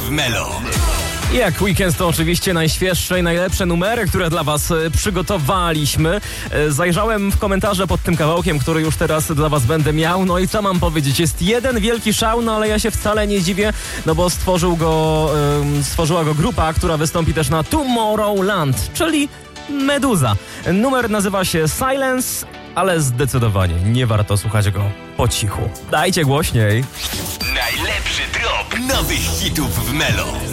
w Melo. Jak weekend to oczywiście najświeższe i najlepsze numery, które dla was przygotowaliśmy. Zajrzałem w komentarze pod tym kawałkiem, który już teraz dla was będę miał. No i co mam powiedzieć? Jest jeden wielki szał, no ale ja się wcale nie dziwię, no bo stworzyła go grupa, która wystąpi też na Tomorrowland, czyli Meduza. Numer nazywa się Silence, ale zdecydowanie nie warto słuchać go po cichu. Dajcie głośniej. Najlepszy drop nowych hitów w Melo.